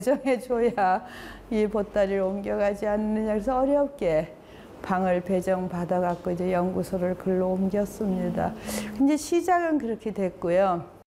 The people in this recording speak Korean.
배정해줘야 이 보따리를 옮겨가지 않느냐. 그래서 어렵게 방을 배정받아갖고 이제 연구소를 글로 옮겼습니다. 이제 시작은 그렇게 됐고요.